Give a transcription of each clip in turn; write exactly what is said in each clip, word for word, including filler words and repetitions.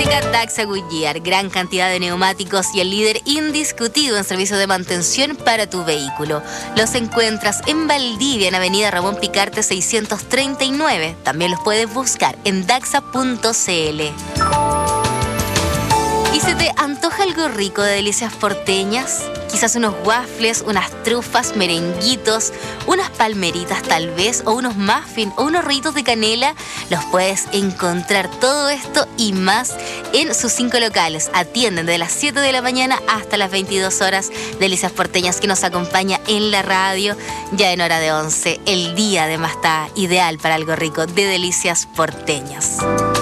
Llega Daihatsu Goodyear, gran cantidad de neumáticos y el líder indiscutido en servicio de mantención para tu vehículo. Los encuentras en Valdivia, en Avenida Ramón Picarte seiscientos treinta y nueve. También los puedes buscar en daxa punto c l. ¿Y se te antoja algo rico de delicias porteñas? Quizás unos waffles, unas trufas, merenguitos, unas palmeritas tal vez, o unos muffins, o unos rollitos de canela. Los puedes encontrar todo esto y más en sus cinco locales. Atienden de las siete de la mañana hasta las veintidós horas. Delicias porteñas que nos acompaña en la radio ya en hora de once. El día además está ideal para algo rico de delicias porteñas.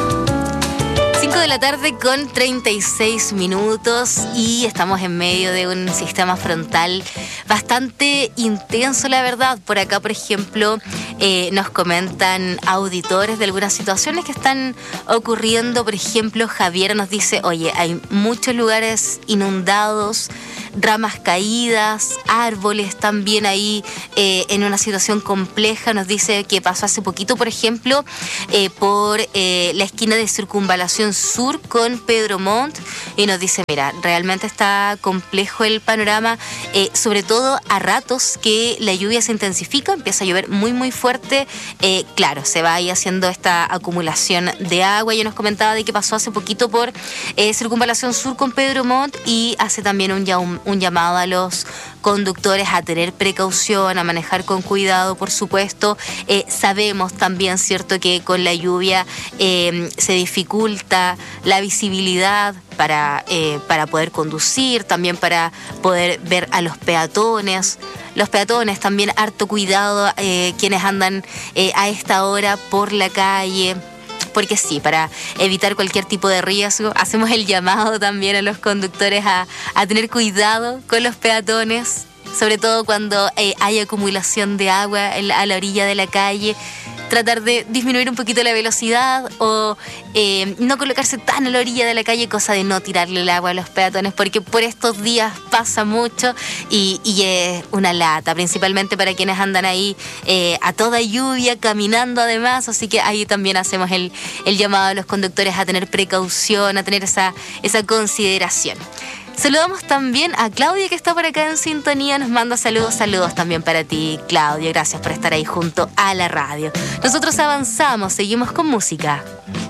cinco de la tarde con treinta y seis minutos y estamos en medio de un sistema frontal bastante intenso, la verdad. Por acá, por ejemplo, eh, nos comentan auditores de algunas situaciones que están ocurriendo. Por ejemplo, Javier nos dice, oye, hay muchos lugares inundados, ramas caídas, árboles también ahí eh, en una situación compleja. Nos dice que pasó hace poquito, por ejemplo, eh, por eh, la esquina de Circunvalación Sur con Pedro Montt, y nos dice, mira, realmente está complejo el panorama, eh, sobre todo a ratos que la lluvia se intensifica, empieza a llover muy muy fuerte, eh, claro, se va ahí haciendo esta acumulación de agua. Ella nos comentaba de que pasó hace poquito por eh, Circunvalación Sur con Pedro Montt, y hace también un, un, un llamado a los conductores a tener precaución, a manejar con cuidado, por supuesto. Eh, sabemos también, cierto, que con la lluvia eh, se dificulta la visibilidad para, eh, para poder conducir, también para poder ver a los peatones. Los peatones también, harto cuidado, eh, quienes andan eh, a esta hora por la calle. Porque sí, para evitar cualquier tipo de riesgo, hacemos el llamado también a los conductores a, a tener cuidado con los peatones, sobre todo cuando eh, hay acumulación de agua en la, a la orilla de la calle. Tratar de disminuir un poquito la velocidad o eh, no colocarse tan a la orilla de la calle, cosa de no tirarle el agua a los peatones, porque por estos días pasa mucho y, y es una lata, principalmente para quienes andan ahí eh, a toda lluvia, caminando además. Así que ahí también hacemos el, el llamado a los conductores a tener precaución, a tener esa, esa consideración. Saludamos también a Claudia, que está por acá en sintonía, nos manda saludos, saludos también para ti, Claudia. Gracias por estar ahí junto a la radio. Nosotros avanzamos, seguimos con música.